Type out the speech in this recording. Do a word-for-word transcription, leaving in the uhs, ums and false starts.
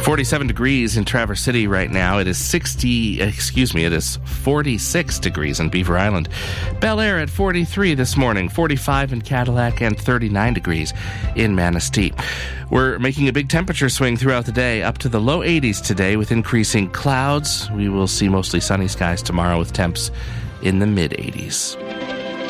forty-seven degrees in Traverse City right now. It is sixty, excuse me, it is forty-six degrees in Beaver Island. Bel Air at forty-three this morning, forty-five in Cadillac, and thirty-nine degrees in Manistee. We're making a big temperature swing throughout the day, up to the low eighties today with increasing clouds. We will see mostly sunny skies tomorrow with temps in the mid-eighties.